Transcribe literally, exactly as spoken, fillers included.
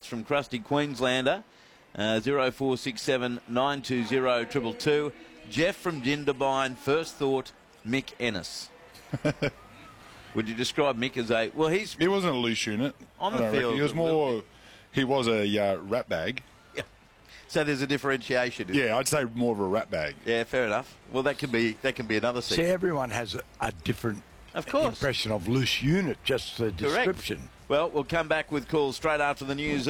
from Krusty Queenslander. Uh, zero four six seven nine two zero two two two. Jeff from Jindabyne, first thought, Mick Ennis. Would you describe Mick as a... Well, he's... He wasn't a loose unit. On I the don't field. reckon. He was more... He was a uh, rat bag. Yeah. So there's a differentiation. Isn't Yeah, I'd say more of a rat bag. Yeah, fair enough. Well, that can be that can be another See, segment. everyone has a, a different Of course. impression of loose unit, just the Correct. description. Well, we'll come back with calls straight after the news.